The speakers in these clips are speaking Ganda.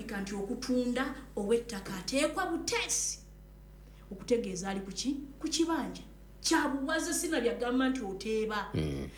kirambika nti okutunda ow'ettaka ateekwa buteesi okutegeeza ali ku kibanja kyabuwaze sina byagamba nti oteeba.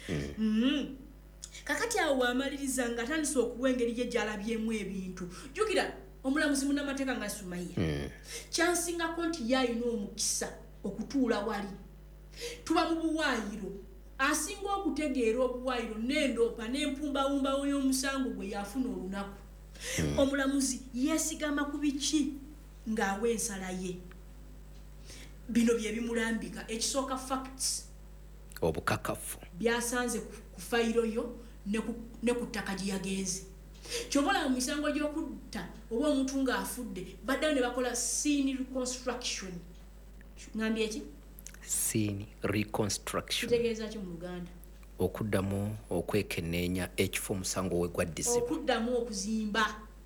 Kakati awo wamaliriza nga atandise okuwa engeri gye gyalabyemu ebintu. Jjukira omulamuzi munnamateeka nga Sumaiya kyansingako nti yalina omukisa okutuula wali tuba mu buwaayiro asinga okutegeera obuwaayiro n'endoopa n'empumbawumbawo y'omusango gwe yafuna olunaku. Omulamuzi yeesigama ku biki ng'awa ensala ye. Bino bye bimulambika. Ekisooka facts obukakafu byasanze ku fayiro yo ne ku ttaka gye yagenze. Kyobola mu misango gy'okutta oba omuntu ng'afudde baddayo ne bakola scene reconstruction. Ngambye eki? Scene reconstruction. Kitegeeza ki mu Luganda? Okuddamu okwekenneenya ekifo omusango we gwaddizibwa. Okuddamu okuzimba.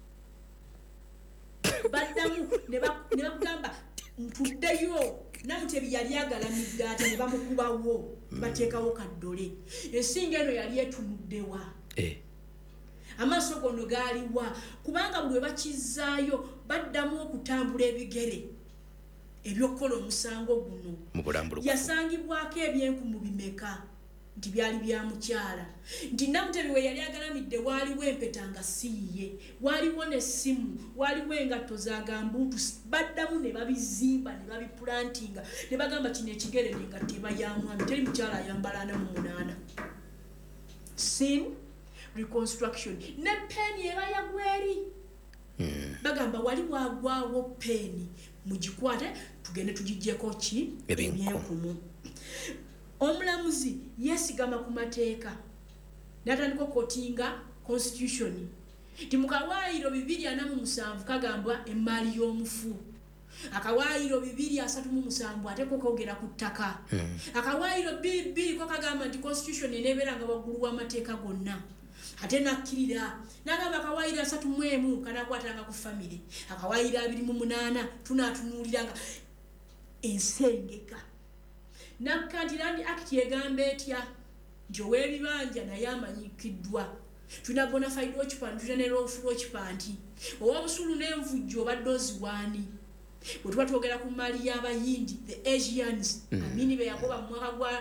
Baddamu ne bagamba ntuddeyo Namutebi yali agalamidde ate ne bamukubawo bateekawo kaddole. Ensinga eno yali etunuddewa. Amaaso gono gaaliwa kubanga bwe bakizaayo baddamu okutambula ebigere ebyokukola omusango guno. Yasangibwako ebyenkumu bimeka nti byali bya mukyala. Nti Namutebi we yali agalamidde waaliwo empeta nga siiye, waaliwo n'essimu, waaliwo engatto za gambuutu. Baddamu ne babizimba ne babiplantinga ne bagamba kino ekigere n'engatto eba ya mwami, teri mukyala ayambala 48. Scene reconstruction. Ne peeni eba yagweri. Bagamba wali wagwawo peeni mugikwate tugende tugijjeko ki ebyenkumu. Omulamuzi yesigama ku mateeka n'atandika okwotinga constitution nti mu kawaayiro 247 kagambwa emmaali y'omufu, akawaayiro 237 ate ko kogera ku ttaka, akawaayiro 2 ko kagamba nti constitution eneebeera nga waggulu w'amateeka gonna. Ate nakkirira n'agamba akawaayiro 31 kanaakwatanga ku family, akawaayiro 28 tunaatunuuliranga ensengeka. Nakati Land Act yegamba etya nti ow'ebibanja naye amanyikiddwa. Tuna bona fide occupant, tuna ne lawful occupant. Ow'obusulu n'envujjo obadde oziwaani. Bwe tuba twogera ku mmaali y'Abayindi, the Asians, Amini be yagoba mu mwaka gwa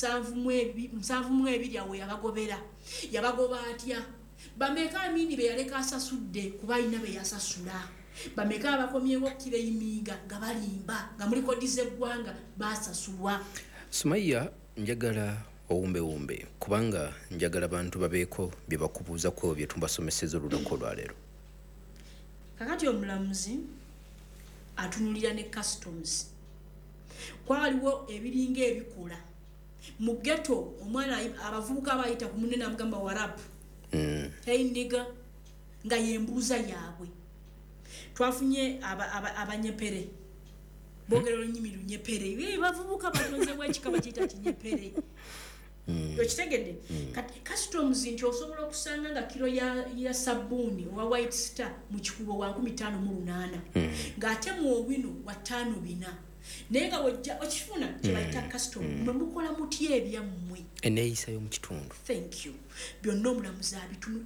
72 awo yabagobera. Yabagoba atya? Bameka Amini be yaleka asasudde kuba alina be yasasula. Bameka abakomyewo okukira eyimiiga nga balimba nga muri kodi z'eggwanga basasulwa. Sumaiya, njagala owumbe kubanga njagala bantu babeeko bye bakubuuza ku bye tubasomeseza olunaku olwaleero. Kakati omulamuzi atunulira ne customs. Kwaliwo ebiringa ebikola mu ghetto omwana abavubuka bayita ku munene amugamba warapu. Hey nigga nga yembuuza yaabwe. Twafunye abanyepere bogero lunyimi lunyepere bavubuka batonzebwa ekikaba kiyita kinyepere. Okitegedde kati customs nti osobola okusanga nga kilo ya sabbuuni owa White Star mu kikubo wa 58 ng'ate mu obwino wa 5-4 naye nga wojja okifuna kye bayita custom mwe mukola mutya ebyammwe eneeyisa y'omu kitundu. Thank you. Byonna omulamuzi abitunu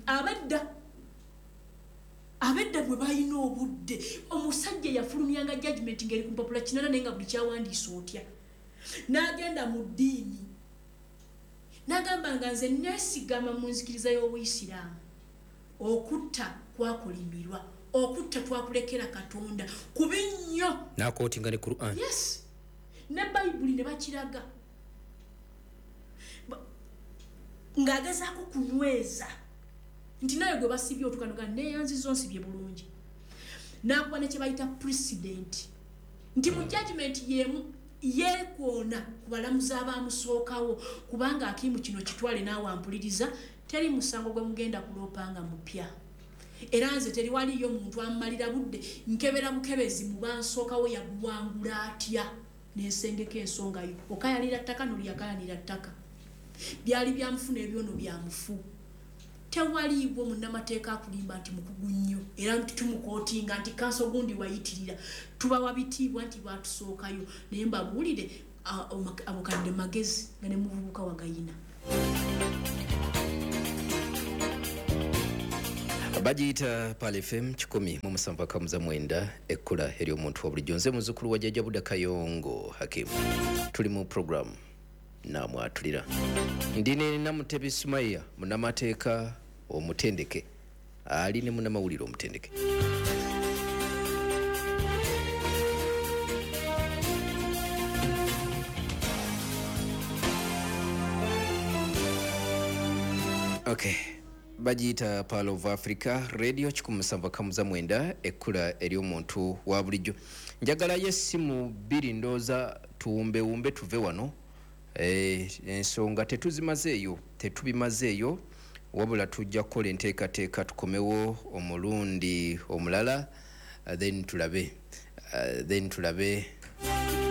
abedda bwe balina obudde omusajja yafulumyanga judgment ngeri ku mpapula kinana naye nga buli kyawandiisa otya n'agenda mu ddiini n'agamba nga nze neesigama mu nzikiriza y'Obuyisiraamu okutta kwakolimirwa okutta twakulekera Katonda kubi nnyo n'akootinga ne Quran. Yes, ne Bayibuli ne bakiraga ng'agezaako kunyweza nti naye gwe basibye otukanoga neeyanziza onsibye bulungi n'akuba ne kye bayita precedent nti mu judgment yeekoona ku balamuzi abaamusookawo kubanga akimu kino kitwale naawe ampuliriza teri musango gwe mugenda kuloopanga mupya era nze teri waliyo muntu ammalira budde nkebera bukebezi mu bansookawo yaguwangula atya n'ensengeka ensonga yo okayanira ttaka noli yakayanira ttaka byali byamufuna ebyono byamufu tewaliibwo munnamateeka akulimba nti mukugu nnyo era nti tumukootinga nti kanso gundi wayitirira tubawa bitiibwa nti baatusookayo naye mbabuulire abukadde magezi nga ne muvubuka wagayina. bagiyita Pal FM 107.9 ekkula eri omuntu wabulijjo nze muzzukulu wa Jjajja Buda Kayongo Hakim. Tuli mu program namwatulira ndine Namutebi Sumaya munamateeka omutendeke ali ne munamawulire omutendeke. Okay, bagiyita Pearl of Africa Radio 107.9 ekkula eri omuntu wa bulijjo. Njagala yessimu 2 ndooza tuwumbewumbe tuve wano. Ensonga tetubimazeeyo wabula tujja kukola enteekateeka tukomewo omulundi omulala then tulabe